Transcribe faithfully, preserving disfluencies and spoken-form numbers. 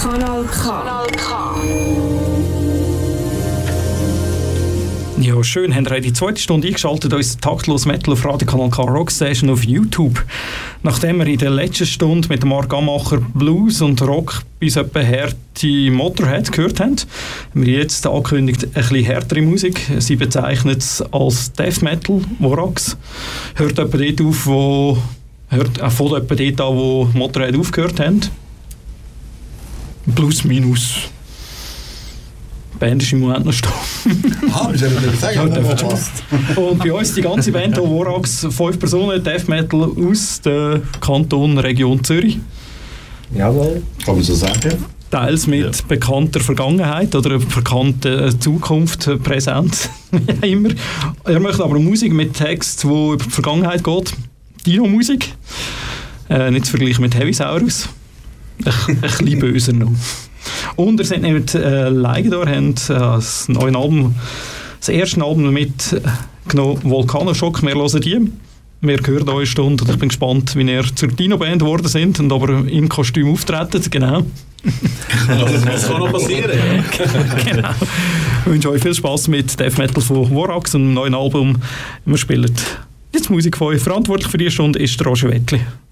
Kanal K. Kanal K. Ja, schön, haben wir die zweite Stunde eingeschaltet, uns taktlos Metal auf Radio Kanal K Rockstation auf YouTube. Nachdem wir in der letzten Stunde mit dem Marc Ammacher Blues und Rock bis etwa härte Motorhead gehört haben, haben wir jetzt angekündigt, ein bisschen härtere Musik. Sie bezeichnet es als Death Metal, Vorax. Hört etwa dort auf, wo, hört äh, von etwa dort an, wo Motorhead aufgehört haben. Plus, minus. Die Band ist im Moment noch stumm. Ah, wir sollen nicht sagen, ja, und bei uns die ganze Band, Vorax, fünf Personen, Death Metal aus der Kanton Region Zürich. Jawohl. Kann man so sagen? Teils mit ja. bekannter Vergangenheit oder bekannter Zukunft präsent, wie immer. Er möchte aber Musik mit Text, die über die Vergangenheit geht. Dino-Musik. Äh, nicht zu vergleichen mit Heavy Saurus. Ein bisschen böser noch. Und wir sind nicht äh, live da, haben äh, das neue Album, das erste Album mitgenommen, Volcanoshock. Wir hören die. Wir hören da eine Stunde und ich bin gespannt, wie ihr zur Dino-Band geworden sind und aber im Kostüm auftreten. Genau. Also, das kann noch passieren. Genau. Ich wünsche euch viel Spass mit Death Metal von Vorax und einem neuen Album. Wir spielen jetzt Musik von euch. Verantwortlich für die Stunde ist der Roger Wettli.